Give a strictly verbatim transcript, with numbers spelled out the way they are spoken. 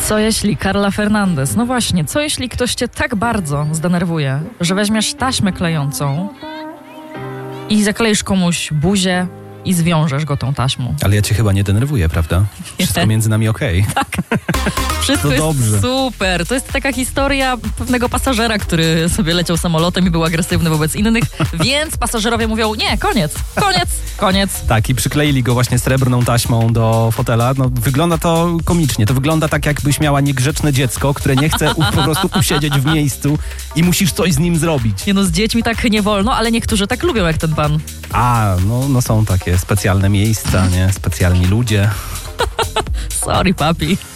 Co jeśli Carla Fernandez? No właśnie, co jeśli ktoś cię tak bardzo zdenerwuje, że weźmiesz taśmę klejącą i zakleisz komuś buzię i zwiążesz go tą taśmą? Ale ja cię chyba nie denerwuję, prawda? Wszystko Nie. między nami okej. Tak. Wszystko To jest dobrze. super. To jest taka historia pewnego pasażera, który sobie leciał samolotem i był agresywny wobec innych, więc pasażerowie mówią, nie, koniec, koniec, koniec. Tak, i przykleili go właśnie srebrną taśmą do fotela. No, wygląda to komicznie. To wygląda tak, jakbyś miała niegrzeczne dziecko, które nie chce u, po prostu usiedzieć w miejscu i musisz coś z nim zrobić. Nie no, z dziećmi tak nie wolno, ale niektórzy tak lubią jak ten pan. A, no, no są takie specjalne miejsca, nie? Specjalni ludzie. Sorry, papi.